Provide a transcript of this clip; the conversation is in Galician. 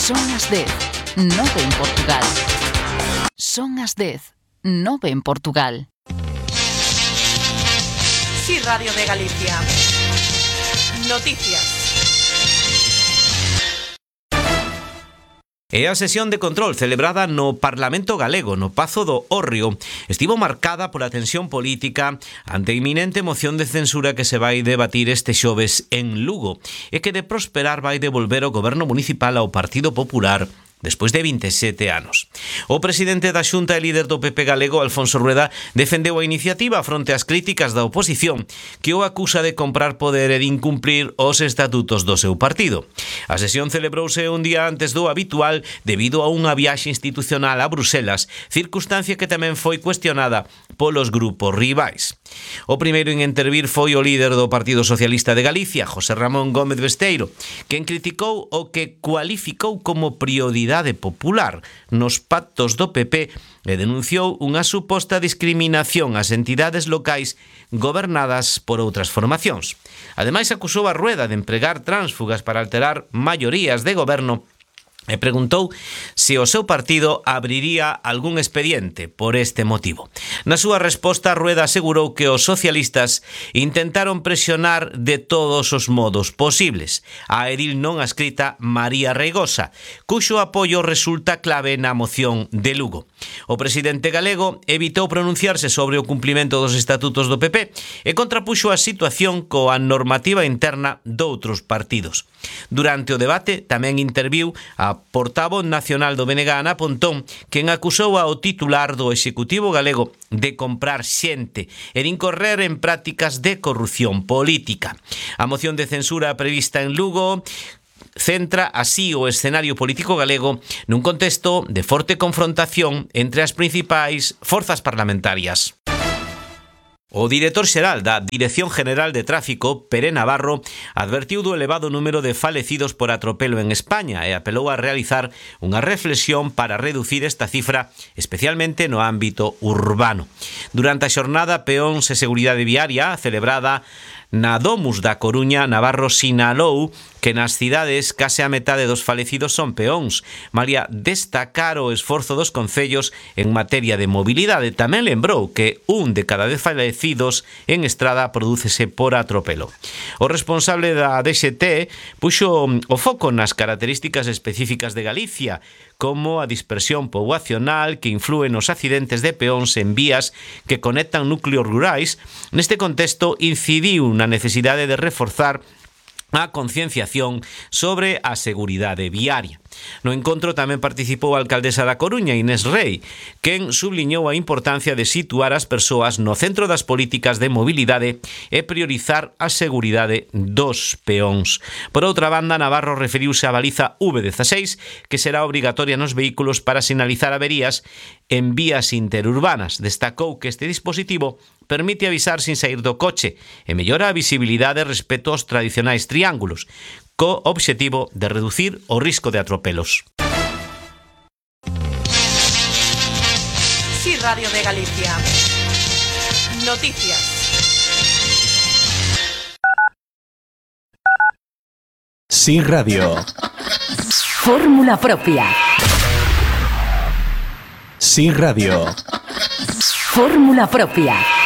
Son as 10, 9 en Portugal. Son as 10, 9 en Portugal. Sí, Radio de Galicia. Noticias. E a sesión de control celebrada no Parlamento Galego, no Pazo do Hórreo, estivo marcada pola tensión política ante a inminente moción de censura que se vai debatir este xoves en Lugo e que de prosperar vai devolver o goberno municipal ao Partido Popular despois de 27 anos. O presidente da Xunta e líder do PP galego, Alfonso Rueda, defendeu a iniciativa fronte ás críticas da oposición que o acusa de comprar poder e de incumplir os estatutos do seu partido. A sesión celebrouse un día antes do habitual debido a unha viaxe institucional a Bruselas, circunstancia que tamén foi cuestionada polos grupos rivais. O primeiro en intervir foi o líder do Partido Socialista de Galicia, José Ramón Gómez Besteiro, quen criticou o que cualificou como prioridade popular nos pactos do PP e denunciou unha suposta discriminación ás entidades locais gobernadas por outras formacións. Ademais, acusou a Rueda de empregar tránsfugas para alterar maiorías de goberno e preguntou se o seu partido abriría algún expediente por este motivo. Na súa resposta, Rueda asegurou que os socialistas intentaron presionar de todos os modos posibles a edil non adscrita María Reigosa, cuxo apoio resulta clave na moción de Lugo. O presidente galego evitou pronunciarse sobre o cumplimento dos estatutos do PP e contrapuxo a situación coa normativa interna doutros partidos. Durante o debate tamén interviu a portavoz nacional do BNG, Ana Pontón, quen acusou ao titular do Executivo galego de comprar xente e de incorrer en prácticas de corrupción política. A moción de censura prevista en Lugo centra así o escenario político galego nun contexto de forte confrontación entre as principais forzas parlamentarias. O director xeral da Dirección General de Tráfico, Pere Navarro, advertiu do elevado número de falecidos por atropelo en España e apelou a realizar unha reflexión para reducir esta cifra, especialmente no ámbito urbano. Durante a xornada Peóns e Seguridade Viaria, celebrada na Domus da Coruña, Navarro sinalou que nas cidades case a metade dos falecidos son peóns, malia destacar o esforzo dos concellos en materia de mobilidade. Tamén lembrou que 1 de cada 10 falecidos en estrada prodúcese por atropelo. O responsable da DXT puxo o foco nas características específicas de Galicia, como a dispersión poboacional que inflúe nos accidentes de peóns en vías que conectan núcleos rurais. Neste contexto, incidiu na necesidade de reforzar a concienciación sobre a seguridade viaria. No encontro tamén participou a alcaldesa da Coruña, Inés Rei, quen subliñou a importancia de situar as persoas no centro das políticas de mobilidade e priorizar a seguridade dos peóns. Por outra banda, Navarro referiuse á baliza V16, que será obrigatoria nos vehículos para sinalizar averías en vías interurbanas. Destacou que este dispositivo permite avisar sin sair do coche e mellora a visibilidade respecto aos tradicionais triángulos, co obxectivo de reducir o risco de atropelos. Sí, Radio de Galicia. Noticias. Sí, Radio. Fórmula propia. Sí, Radio. Fórmula propia.